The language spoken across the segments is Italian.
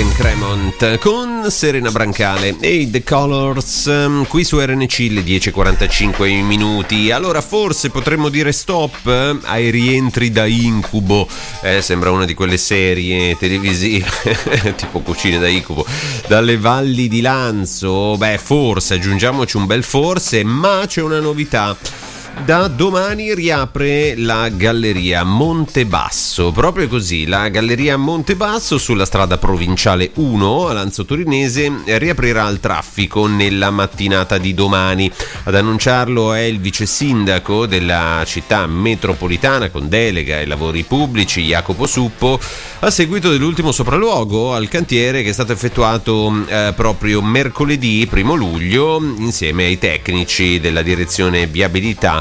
and Cremont con Serena Brancale e The Colors, qui su RNC le 10:45 minuti. Allora forse potremmo dire stop ai rientri da incubo, sembra una di quelle serie televisive tipo Cucine da incubo, dalle valli di Lanzo. Beh, forse, aggiungiamoci un bel forse, ma c'è una novità. Da domani riapre la Galleria Montebasso, proprio così, la Galleria Montebasso sulla strada provinciale 1 a Lanzo Torinese riaprirà al traffico nella mattinata di domani. Ad annunciarlo è il vice sindaco della città metropolitana con delega ai lavori pubblici, Jacopo Suppo, a seguito dell'ultimo sopralluogo al cantiere che è stato effettuato proprio mercoledì 1 luglio insieme ai tecnici della direzione viabilità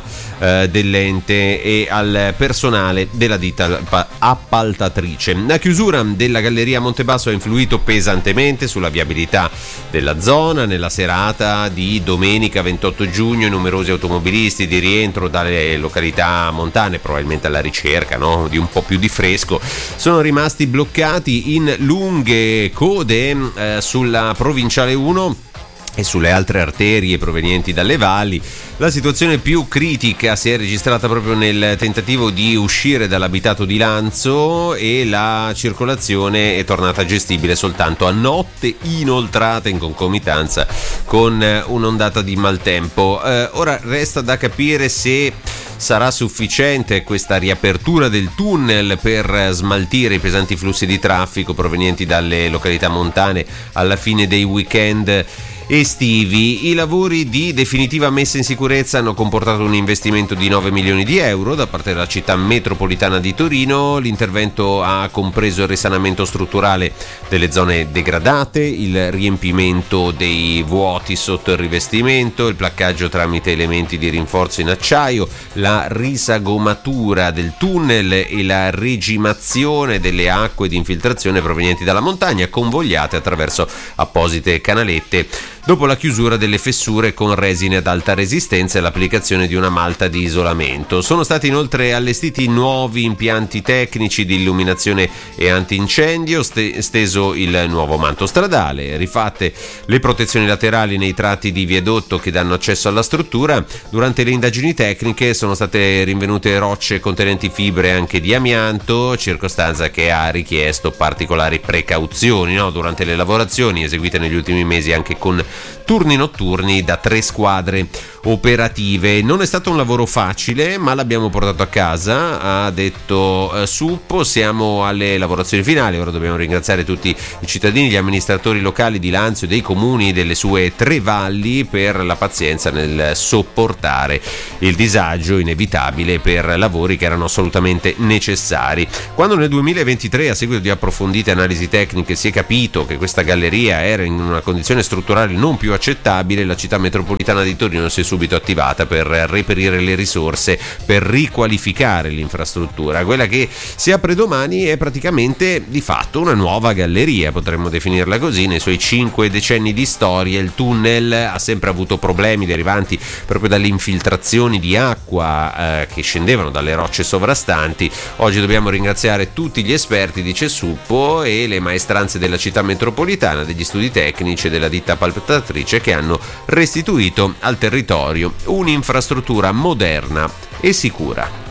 dell'ente e al personale della ditta appaltatrice. La chiusura della Galleria Montebasso ha influito pesantemente sulla viabilità della zona. Nella serata di domenica 28 giugno numerosi automobilisti di rientro dalle località montane, probabilmente alla ricerca, no, di un po' più di fresco, sono rimasti bloccati in lunghe code sulla provinciale 1 e sulle altre arterie provenienti dalle valli. La situazione più critica si è registrata proprio nel tentativo di uscire dall'abitato di Lanzo e la circolazione è tornata gestibile soltanto a notte, inoltrata in concomitanza con un'ondata di maltempo. Ora resta da capire se sarà sufficiente questa riapertura del tunnel per smaltire i pesanti flussi di traffico provenienti dalle località montane alla fine dei weekend estivi. I lavori di definitiva messa in sicurezza hanno comportato un investimento di 9 milioni di euro da parte della città metropolitana di Torino. L'intervento ha compreso il risanamento strutturale delle zone degradate, il riempimento dei vuoti sotto il rivestimento, il placcaggio tramite elementi di rinforzo in acciaio, la risagomatura del tunnel e la regimazione delle acque di infiltrazione provenienti dalla montagna, convogliate attraverso apposite canalette dopo la chiusura delle fessure con resine ad alta resistenza e l'applicazione di una malta di isolamento. Sono stati inoltre allestiti nuovi impianti tecnici di illuminazione e antincendio, steso il nuovo manto stradale, rifatte le protezioni laterali nei tratti di viadotto che danno accesso alla struttura. Durante le indagini tecniche sono state rinvenute rocce contenenti fibre anche di amianto, circostanza che ha richiesto particolari precauzioni, no? Durante le lavorazioni eseguite negli ultimi mesi anche con turni notturni da 3 squadre operative. Non è stato un lavoro facile, ma l'abbiamo portato a casa, ha detto Suppo. Siamo alle lavorazioni finali, ora dobbiamo ringraziare tutti i cittadini, gli amministratori locali di Lanzio, dei comuni delle sue 3 valli per la pazienza nel sopportare il disagio inevitabile per lavori che erano assolutamente necessari. Quando nel 2023, a seguito di approfondite analisi tecniche, si è capito che questa galleria era in una condizione strutturale non più accettabile, la città metropolitana di Torino si è subito attivata per reperire le risorse per riqualificare l'infrastruttura. Quella che si apre domani è praticamente di fatto una nuova galleria, potremmo definirla così. Nei suoi 5 decenni di storia il tunnel ha sempre avuto problemi derivanti proprio dalle infiltrazioni di acqua che scendevano dalle rocce sovrastanti. Oggi dobbiamo ringraziare tutti gli esperti, dice Suppo, e le maestranze della città metropolitana, degli studi tecnici e della ditta appaltatrice che hanno restituito al territorio un'infrastruttura moderna e sicura.